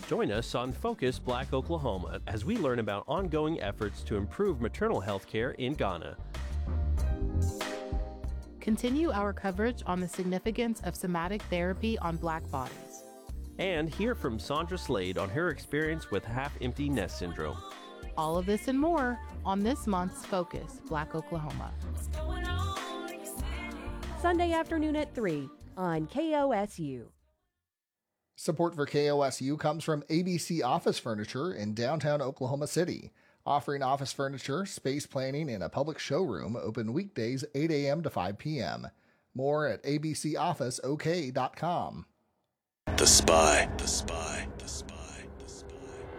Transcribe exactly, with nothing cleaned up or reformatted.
Join us on Focus Black Oklahoma as we learn about ongoing efforts to improve maternal health care in Ghana. Continue our coverage on the significance of somatic therapy on Black bodies. And hear from Sandra Slade on her experience with half-empty nest syndrome. All of this and more on this month's Focus Black Oklahoma. Sunday afternoon at three on K O S U. Support for K O S U comes from A B C Office Furniture in downtown Oklahoma City, offering office furniture, space planning, and a public showroom open weekdays eight a.m. to five p.m. More at a b c office o k dot com. The Spy. The Spy.